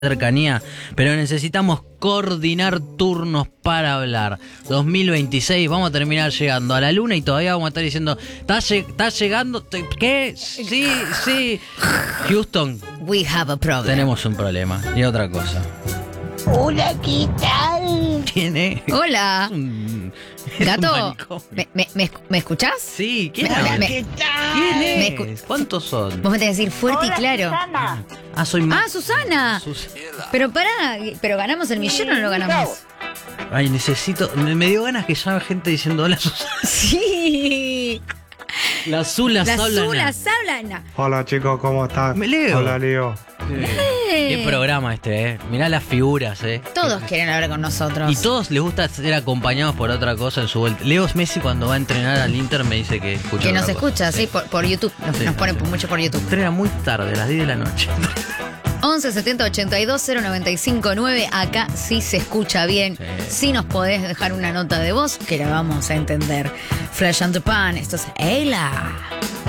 cercanía, pero necesitamos coordinar turnos para hablar. 2026, vamos a terminar llegando a la luna y todavía vamos a estar diciendo, ¿está llegando? ¿Qué? Sí. Houston, We have a problem. tenemos un problema. Y otra cosa. Hola, ¿qué tal? ¿Quién es? Hola. Es un Gato, manicomio. ¿me escuchás? Sí, ¿quién Hola, habla? ¿Qué tal? ¿Quién me es? ¿Cuántos son? Vos me tenés que decir fuerte Hola, y claro. Susana. Ah, soy más. Ah, Susana. Pero pará, ¿pero ganamos el millón o no lo ganamos? Ay, necesito. Me dio ganas que llame gente diciendo hola, Susana. Sí. La Zula Las Sablana. Zulas hablan. Hola chicos, ¿cómo están? Me leo. Hola Leo. Qué programa este, Mirá las figuras, Todos quieren hablar con nosotros. Y todos les gusta ser acompañados por otra cosa en su vuelta. Leo Messi cuando va a entrenar al Inter me dice que escucha. Que nos otra cosa. escucha, sí, por YouTube. Sí, Nos ponen sí. mucho por YouTube. Entrena muy tarde, a las 10 de la noche. 11 70 82 095 9. Acá sí se escucha bien. Sí. Si nos podés dejar una nota de voz, que la vamos a entender. Flash and the Pan. Esto es Eila.